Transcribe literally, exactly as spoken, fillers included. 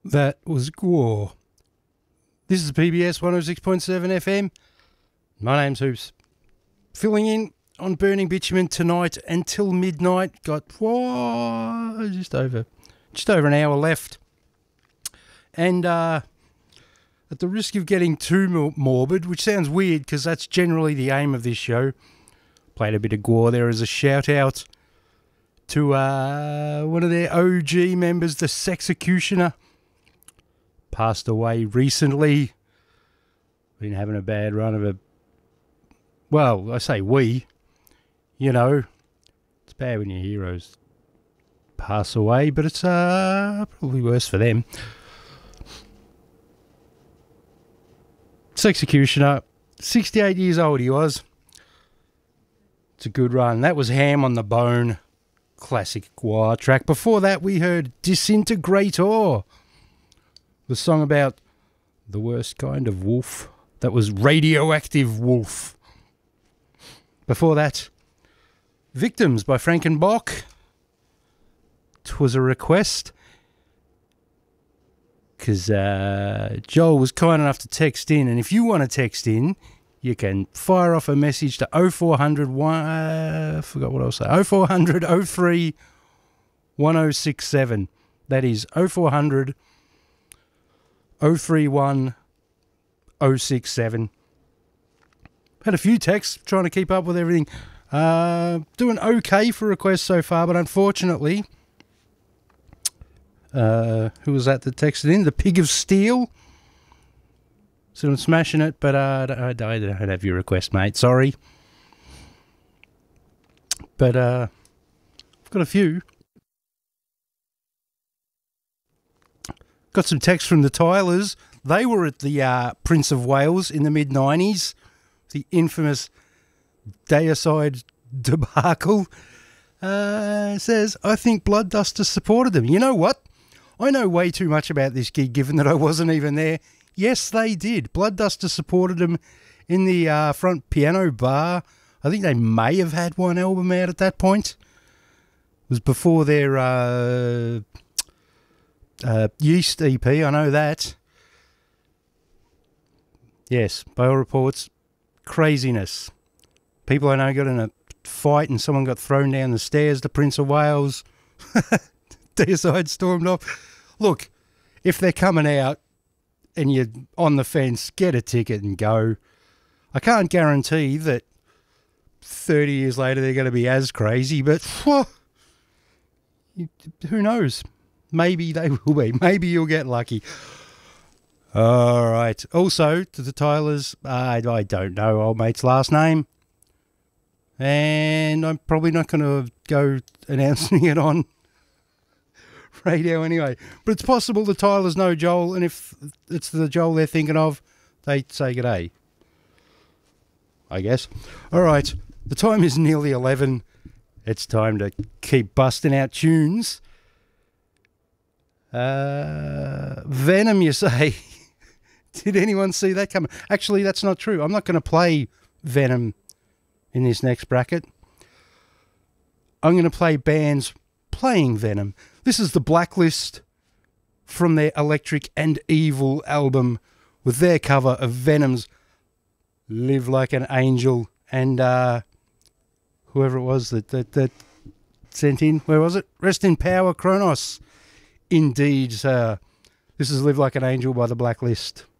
That was Gore. This is P B S one oh six point seven F M. My name's Hoops. Filling in on Burning Bitumen tonight until midnight. Got whoa, just over, just over an hour left. And uh, at the risk of getting too morbid, which sounds weird because that's generally the aim of this show, played a bit of Gore there as a shout out to uh, one of their O G members, the Sexecutioner. Passed away recently. Been having a bad run of a... Well, I say we. You know, it's bad when your heroes pass away, but it's uh, probably worse for them. Sexecutioner, sixty-eight years old he was. It's a good run. That was Ham on the Bone. Classic Gore track. Before that, we heard Disintegrator. The song about the worst kind of wolf. That was Radioactive Wolf. Before that, Victims by Frankenbach. 'Twas a request. Because uh, Joel was kind enough to text in. And if you want to text in, you can fire off a message to oh four hundred, uh, I forgot what I was saying, oh four hundred, oh three, one oh six seven. That is oh four hundred, oh three one, oh six seven. Had a few texts trying to keep up with everything. Uh, doing okay for requests so far, but unfortunately, uh, who was that that texted in? The Pig of Steel. So I'm smashing it, but uh, I, I don't have your request, mate. Sorry. But uh, I've got a few. Got some text from the Tylers. They were at the uh, Prince of Wales in the mid nineties. The infamous Deicide debacle. Uh, says, I think Bloodduster supported them. You know what? I know way too much about this gig, given that I wasn't even there. Yes, they did. Bloodduster supported them in the uh, front piano bar. I think they may have had one album out at that point. It was before their... Uh, Uh, Yeast E P, I know that. Yes, by all reports, craziness. People I know got in a fight and someone got thrown down the stairs to Prince of Wales. Deicide stormed off. Look, if they're coming out and you're on the fence, get a ticket and go. I can't guarantee that thirty years later they're going to be as crazy, but whew, who knows? Maybe they will be. Maybe you'll get lucky. All right. Also, to the Tylers, I, I don't know old mate's last name. And I'm probably not going to go announcing it on radio anyway. But it's possible the Tylers know Joel, and if it's the Joel they're thinking of, they say g'day. I guess. All right. The time is nearly eleven. It's time to keep busting out tunes. Uh, Venom, you say? Did anyone see that coming? Actually, that's not true. I'm not going to play Venom in this next bracket. I'm going to play bands playing Venom. This is the Blacklist from their Electric and Evil album with their cover of Venom's Live Like an Angel. And uh, whoever it was that, that, that sent in, where was it? Rest in Power, Kronos. Indeed, sir. This is Live Like an Angel by the Blacklist.